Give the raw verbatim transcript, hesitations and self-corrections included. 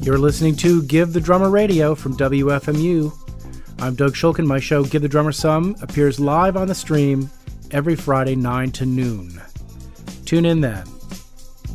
You're listening to Give the Drummer Radio from W F M U. I'm Doug Shulkin. My show, Give the Drummer Some, appears live on the stream every Friday, nine to noon. Tune in then.